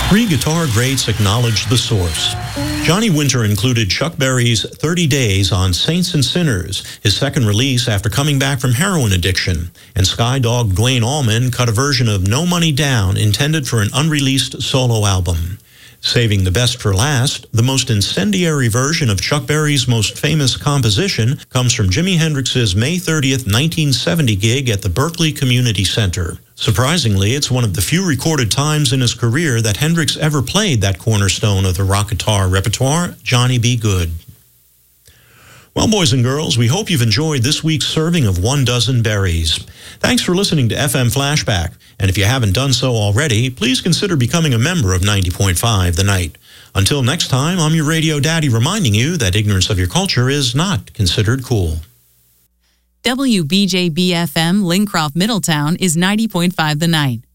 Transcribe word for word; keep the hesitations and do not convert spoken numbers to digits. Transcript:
Three guitar greats acknowledge the source. Johnny Winter included Chuck Berry's thirty days on Saints and Sinners, his second release after coming back from heroin addiction. And Skydog Duane Allman cut a version of No Money Down intended for an unreleased solo album. Saving the best for last, the most incendiary version of Chuck Berry's most famous composition comes from Jimi Hendrix's May thirtieth, nineteen seventy gig at the Berkeley Community Center. Surprisingly, it's one of the few recorded times in his career that Hendrix ever played that cornerstone of the rock guitar repertoire, Johnny B. Good. Well, boys and girls, we hope you've enjoyed this week's serving of One Dozen Berries. Thanks for listening to F M Flashback. And if you haven't done so already, please consider becoming a member of ninety point five The Night. Until next time, I'm your radio daddy reminding you that ignorance of your culture is not considered cool. W B J B F M Lincroft Middletown is ninety point five The Night.